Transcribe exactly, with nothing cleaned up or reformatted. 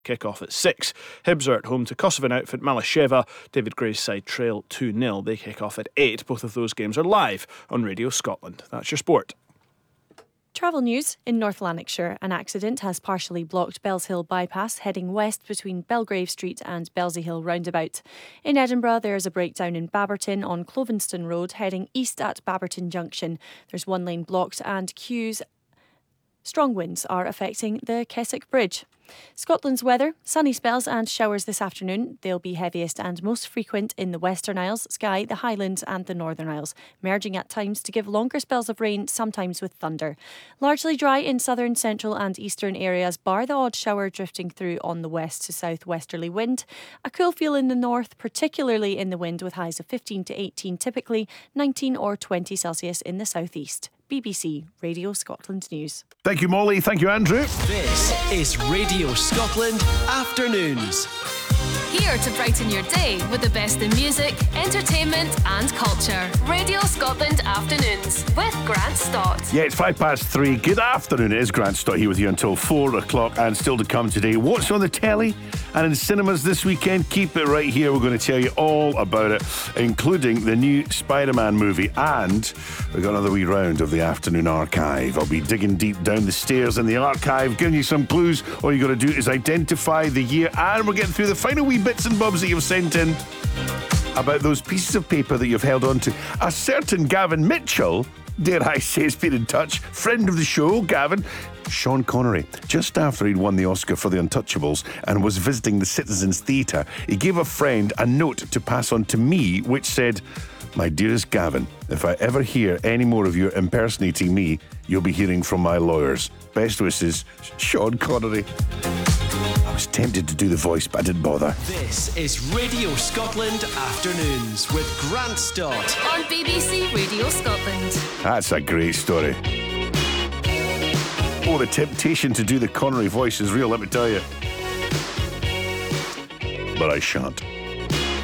kick off at six. Hibs are at home to Kosovan outfit Malasheva. David Gray's side trail two nil. They kick off at eight. Both of those games are live on Radio Scotland. That's your sport. Travel news. In North Lanarkshire, an accident has partially blocked Bellshill bypass heading west between Belgrave Street and Belsey Hill roundabout. In Edinburgh, there is a breakdown in Babberton on Clovenston Road heading east at Babberton Junction. There's one lane blocked and queues. Strong winds are affecting the Keswick Bridge. Scotland's weather, sunny spells and showers this afternoon. They'll be heaviest and most frequent in the Western Isles, Skye, the Highlands and the Northern Isles, merging at times to give longer spells of rain, sometimes with thunder. Largely dry in southern, central and eastern areas, bar the odd shower drifting through on the west to south-westerly wind. A cool feel in the north, particularly in the wind, with highs of fifteen to eighteen typically, nineteen or twenty Celsius in the southeast. B B C Radio Scotland News. Thank you, Molly. Thank you, Andrew. This is Radio Scotland Afternoons. Here to brighten your day with the best in music, entertainment and culture. Radio Scotland Afternoons with Grant Stott. Yeah, it's five past three. Good afternoon. It is Grant Stott here with you until four o'clock, and still to come today. What's on the telly and in cinemas this weekend? Keep it right here. We're going to tell you all about it, including the new Spider-Man movie, and we've got another wee round of the afternoon archive. I'll be digging deep down the stairs in the archive, giving you some clues. All you got to do is identify the year, and we're getting through the final wee bits and bobs that you've sent in about those pieces of paper that you've held on to. A certain Gavin Mitchell, dare I say, has been in touch. Friend of the show, Gavin. Sean Connery, just after he'd won the Oscar for The Untouchables and was visiting the Citizens Theatre, he gave a friend a note to pass on to me, which said, "My dearest Gavin, if I ever hear any more of you impersonating me, you'll be hearing from my lawyers. Best wishes, Sean Connery." I was tempted to do the voice, but I didn't bother. This is Radio Scotland Afternoons with Grant Stott on B B C Radio Scotland. That's a great story. Oh, the temptation to do the Connery voice is real, let me tell you. But I shan't.